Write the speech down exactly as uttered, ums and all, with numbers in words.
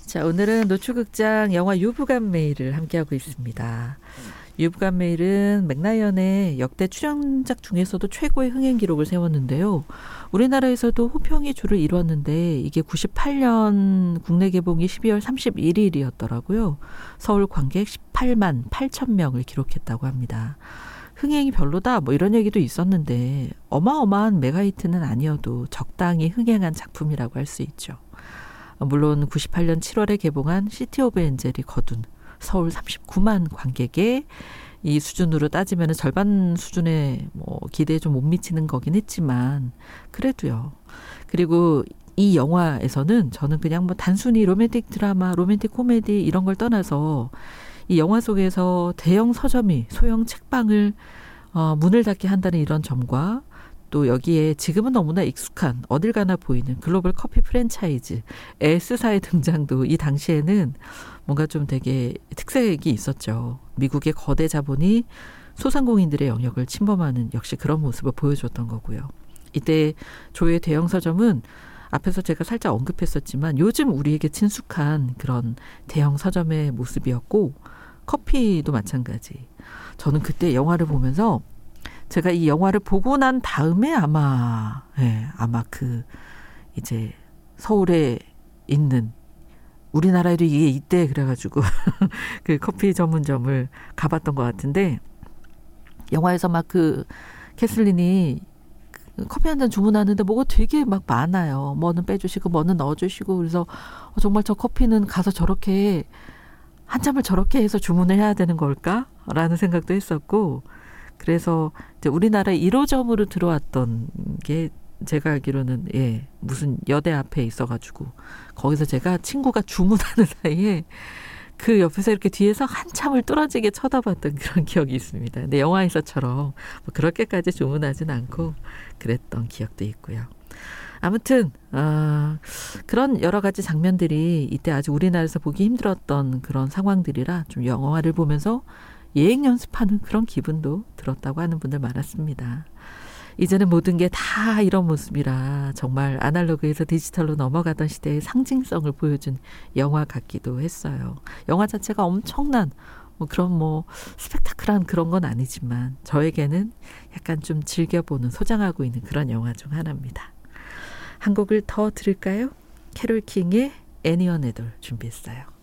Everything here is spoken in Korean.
자, 오늘은 노출극장 영화 유부간 메일을 함께하고 있습니다. 유부간 메일은 맥라이언의 역대 출연작 중에서도 최고의 흥행 기록을 세웠는데요. 우리나라에서도 호평이 주를 이뤘는데 이게 구십팔 년 국내 개봉이 십이월 삼십일일이었더라고요. 서울 관객 십팔만 팔천 명을 기록했다고 합니다. 흥행이 별로다 뭐 이런 얘기도 있었는데 어마어마한 메가히트는 아니어도 적당히 흥행한 작품이라고 할 수 있죠. 물론 구십팔 년 칠월에 개봉한 시티 오브 엔젤이 거둔 서울 삼십구만 관객의 이 수준으로 따지면 절반 수준의 뭐 기대에 좀 못 미치는 거긴 했지만 그래도요. 그리고 이 영화에서는 저는 그냥 뭐 단순히 로맨틱 드라마, 로맨틱 코미디 이런 걸 떠나서 이 영화 속에서 대형 서점이 소형 책방을 어, 문을 닫게 한다는 이런 점과 또 여기에 지금은 너무나 익숙한 어딜 가나 보이는 글로벌 커피 프랜차이즈 S사의 등장도 이 당시에는 뭔가 좀 되게 특색이 있었죠. 미국의 거대 자본이 소상공인들의 영역을 침범하는 역시 그런 모습을 보여줬던 거고요. 이때 조의 대형 서점은 앞에서 제가 살짝 언급했었지만 요즘 우리에게 친숙한 그런 대형 서점의 모습이었고 커피도 마찬가지. 저는 그때 영화를 보면서 제가 이 영화를 보고 난 다음에 아마, 예, 아마 그, 이제, 서울에 있는, 우리나라에도 이게 있대, 그래가지고, 그 커피 전문점을 가봤던 것 같은데, 영화에서 막 그, 캐슬린이 그 커피 한 잔 주문하는데 뭐가 되게 막 많아요. 뭐는 빼주시고, 뭐는 넣어주시고, 그래서 어, 정말 저 커피는 가서 저렇게, 한 잔을 저렇게 해서 주문을 해야 되는 걸까? 라는 생각도 했었고, 그래서 이제 우리나라 일 호점으로 들어왔던 게 제가 알기로는 예 무슨 여대 앞에 있어가지고 거기서 제가 친구가 주문하는 사이에 그 옆에서 이렇게 뒤에서 한참을 뚫어지게 쳐다봤던 그런 기억이 있습니다. 근데 영화에서처럼 뭐 그렇게까지 주문하진 않고 그랬던 기억도 있고요. 아무튼 어, 그런 여러 가지 장면들이 이때 아주 우리나라에서 보기 힘들었던 그런 상황들이라 좀 영화를 보면서 예행 연습하는 그런 기분도 들었다고 하는 분들 많았습니다. 이제는 모든 게 다 이런 모습이라 정말 아날로그에서 디지털로 넘어가던 시대의 상징성을 보여준 영화 같기도 했어요. 영화 자체가 엄청난 뭐 그런 뭐 스펙타클한 그런 건 아니지만 저에게는 약간 좀 즐겨보는 소장하고 있는 그런 영화 중 하나입니다. 한 곡을 더 들을까요? 캐롤 킹의 애니언 애돌 준비했어요.